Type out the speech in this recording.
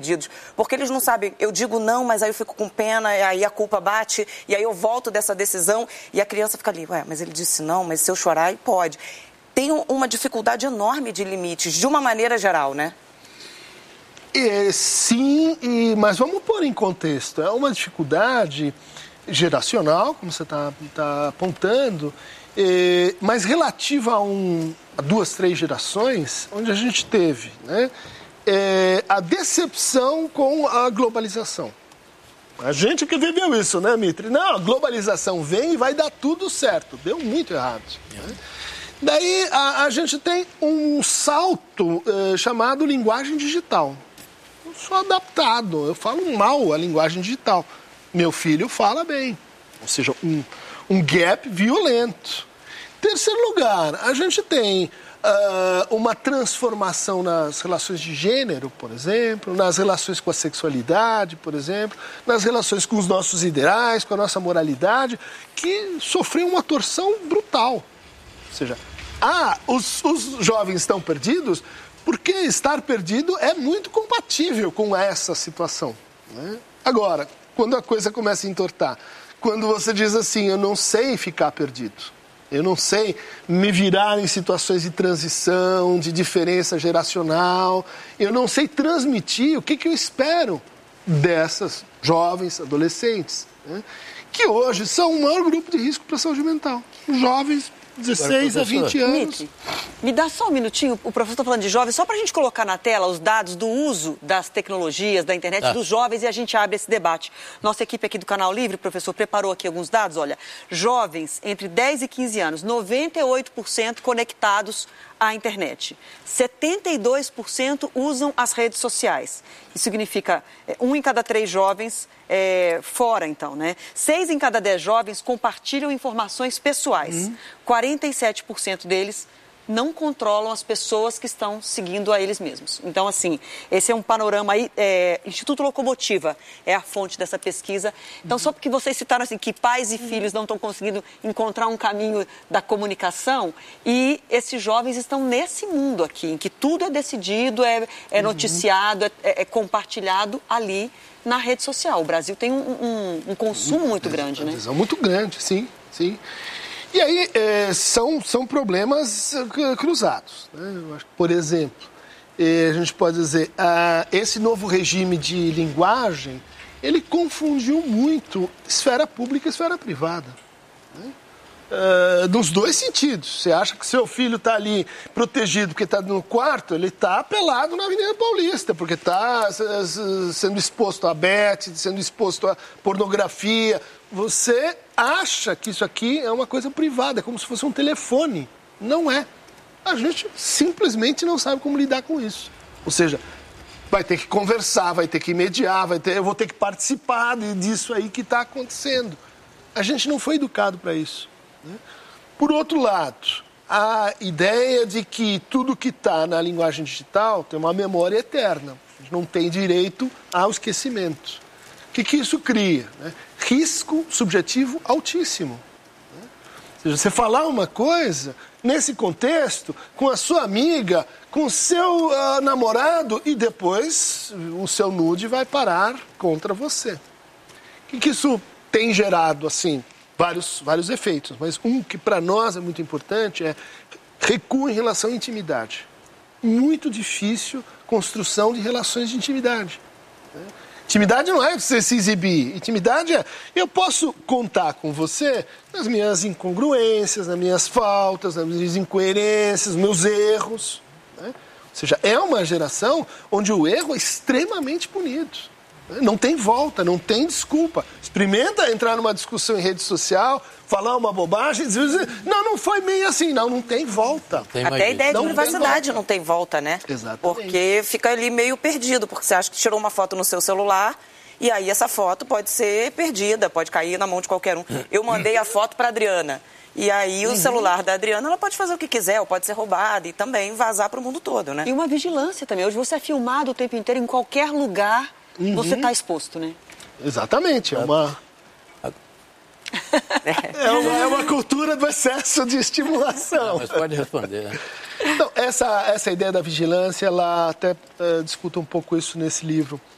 perdidos, porque eles não sabem, eu digo não, mas aí eu fico com pena, e aí a culpa bate, e aí eu volto dessa decisão, e a criança fica ali, mas ele disse não, mas se eu chorar, ele pode. Tem uma dificuldade enorme de limites, de uma maneira geral, né? Sim, mas vamos pôr em contexto. É uma dificuldade geracional, como você está apontando, mas relativa a 2, 3 gerações, onde a gente teve, né, a decepção com a globalização. A gente que viveu isso, né, Mitri? Não, a globalização vem e vai dar tudo certo. Deu muito errado. Né? Daí a gente tem um salto chamado linguagem digital. Eu sou adaptado, eu falo mal a linguagem digital. Meu filho fala bem, ou seja, um gap violento. Terceiro lugar, a gente tem uma transformação nas relações de gênero, por exemplo, nas relações com a sexualidade, por exemplo, nas relações com os nossos ideais, com a nossa moralidade, que sofreu uma torção brutal. Ou seja, os jovens estão perdidos porque estar perdido é muito compatível com essa situação. Né? Agora, quando a coisa começa a entortar, quando você diz assim, eu não sei ficar perdido, eu não sei me virar em situações de transição, de diferença geracional, eu não sei transmitir o que eu espero dessas jovens, adolescentes, né? Que hoje são o maior grupo de risco para a saúde mental. Os jovens 16 a 20 anos. Mitri, me dá só um minutinho, o professor está falando de jovens, só para a gente colocar na tela os dados do uso das tecnologias, da internet, dos jovens, e a gente abre esse debate. Nossa equipe aqui do Canal Livre, professor, preparou aqui alguns dados. Olha, jovens entre 10 e 15 anos, 98% conectados à internet. 72% usam as redes sociais. Isso significa 1 em cada 3 jovens fora, então, né? 6 em cada 10 jovens compartilham informações pessoais. 47% deles não controlam as pessoas que estão seguindo a eles mesmos. Então, assim, esse é um panorama aí. Instituto Locomotiva é a fonte dessa pesquisa. Então, só porque vocês citaram assim, que pais e filhos não estão conseguindo encontrar um caminho da comunicação, e esses jovens estão nesse mundo aqui, em que tudo é decidido, é noticiado, é compartilhado ali na rede social. O Brasil tem um consumo muito grande, né? Muito grande, sim, sim. E aí, são problemas cruzados. Né? Por exemplo, a gente pode dizer, esse novo regime de linguagem, ele confundiu muito esfera pública e esfera privada. Né? Nos dois sentidos. Você acha que seu filho está ali protegido porque está no quarto, ele está pelado na Avenida Paulista, porque está sendo exposto a bet, sendo exposto a pornografia. Você acha que isso aqui é uma coisa privada, é como se fosse um telefone. Não é. A gente simplesmente não sabe como lidar com isso. Ou seja, vai ter que conversar, vai ter que mediar, eu vou ter que participar disso aí que está acontecendo. A gente não foi educado para isso. Né? Por outro lado, a ideia de que tudo que está na linguagem digital tem uma memória eterna. A gente não tem direito ao esquecimento. O que isso cria? Né? Risco subjetivo altíssimo. Né? Ou seja, você falar uma coisa, nesse contexto, com a sua amiga, com o seu namorado, e depois o seu nude vai parar contra você. O que isso tem gerado, assim, vários efeitos, mas um que para nós é muito importante é recuo em relação à intimidade. Muito difícil construção de relações de intimidade. Né? Intimidade não é você se exibir. Intimidade é, eu posso contar com você nas minhas incongruências, nas minhas faltas, nas minhas incoerências, nos meus erros. Né? Ou seja, é uma geração onde o erro é extremamente punido. Não tem volta, não tem desculpa. Experimenta entrar numa discussão em rede social, falar uma bobagem e dizer, não foi meio assim, não tem volta. Até a ideia de privacidade não tem volta, né? Exatamente. Porque fica ali meio perdido, porque você acha que tirou uma foto no seu celular e aí essa foto pode ser perdida, pode cair na mão de qualquer um. Eu mandei a foto para Adriana. E aí o celular da Adriana, ela pode fazer o que quiser, ou pode ser roubada e também vazar para o mundo todo, né? E uma vigilância também. Hoje você é filmado o tempo inteiro, em qualquer lugar. Você está exposto, né? Exatamente, é uma cultura do excesso de estimulação. Mas pode responder. Então, essa ideia da vigilância, ela até discute um pouco isso nesse livro.